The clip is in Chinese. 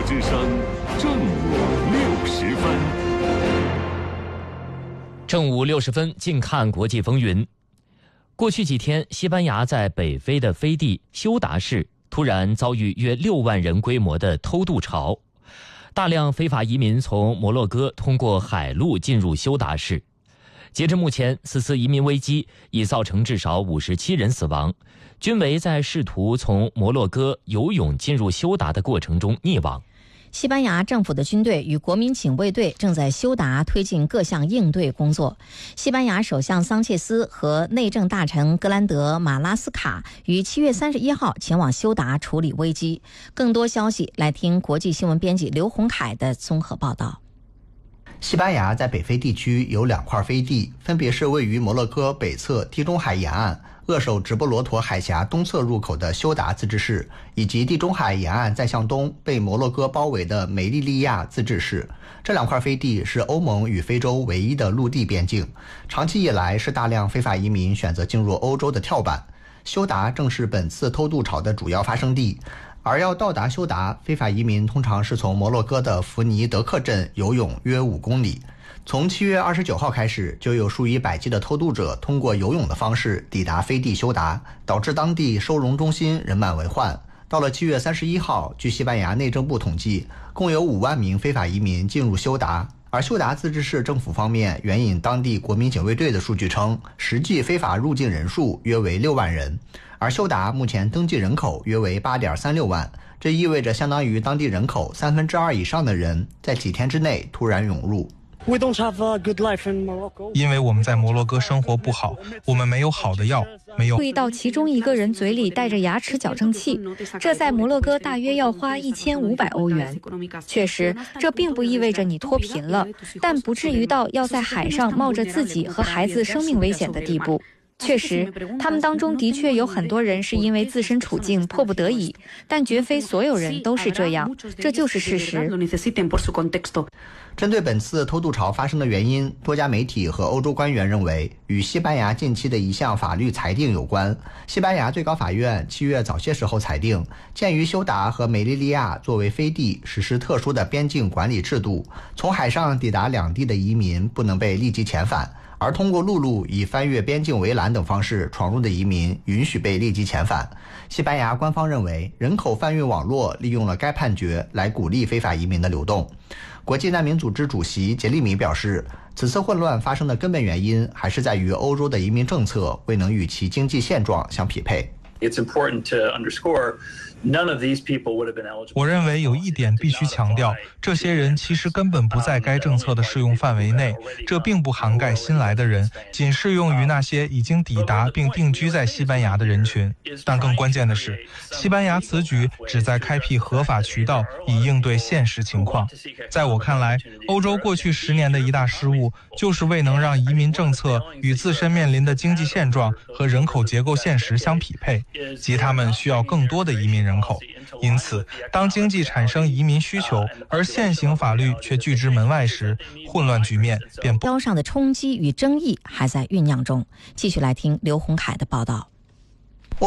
之声正午60分。 正午60分，静看国际风云。过去几天，西班牙在北非的飞地休达市突然遭遇约6万人规模的偷渡潮，大量非法移民从摩洛哥通过海路进入休达市。截至目前，此次移民危机已造成至少57人死亡，均为在试图从摩洛哥游泳进入休达的过程中溺亡。 西班牙政府的军队与国民警卫队正在休达推进各项应对工作。西班牙首相桑切斯和内政大臣格兰德马拉斯卡于7月31号前往休达处理危机。更多消息来听国际新闻编辑刘洪凯的综合报道。 西班牙在北非地区有2块飞地，分别是位于摩洛哥北侧地中海沿岸扼守直布罗陀海峡东侧入口的休达自治市，以及地中海沿岸再向东被摩洛哥包围的梅利利亚自治市。这2块飞地是欧盟与非洲唯一的陆地边境，长期以来是大量非法移民选择进入欧洲的跳板。休达正是本次偷渡潮的主要发生地，而要到达休达，非法移民通常是从摩洛哥的福尼德克镇游泳约5公里。从7月29号开始，就有数以百计的偷渡者通过游泳的方式抵达飞地休达，导致当地收容中心人满为患。到了7月31号，据西班牙内政部统计，共有5万名非法移民进入休达。而休达自治市政府方面援引当地国民警卫队的数据称，实际非法入境人数约为6万人。而休达目前登记人口约为 8.36 万，这意味着相当于当地人口2/3以上的人在几天之内突然涌入。 因为我们在摩洛哥生活不好，我们没有好的药，没有。 注意到其中一个人嘴里带着牙齿矫正器，这在摩洛哥大约要花1500欧元。确实，这并不意味着你脱贫了，但不至于到要在海上冒着自己和孩子生命危险的地步。确实，他们当中的确有很多人是因为自身处境迫不得已，但绝非所有人都是这样，这就是事实。 针对本次偷渡潮发生的原因，多家媒体和欧洲官员认为与西班牙近期的一项法律裁定有关。西班牙最高法院7月早些时候裁定，鉴于休达和梅利利亚作为飞地实施特殊的边境管理制度，从海上抵达两地的移民不能被立即遣返，而通过陆路以翻越边境围栏等方式闯入的移民允许被立即遣返。西班牙官方认为，人口贩运网络利用了该判决来鼓励非法移民的流动。国际难民组织主席杰利米表示，此次混乱发生的根本原因还是在于欧洲的移民政策未能与其经济现状相匹配。 我认为有一点必须强调，这些人其实根本不在该政策的适用范围内，这并不涵盖新来的人，仅适用于那些已经抵达并定居在西班牙的人群。但更关键的是，西班牙此举旨在开辟合法渠道以应对现实情况。在我看来，欧洲过去10年的一大失误就是未能让移民政策与自身面临的经济现状和人口结构现实相匹配，即他们需要更多的移民人口。因此，当经济产生移民需求，而现行法律却拒之门外时，混乱局面便标上的冲击与争议还在酝酿中。继续来听刘洪凯的报道。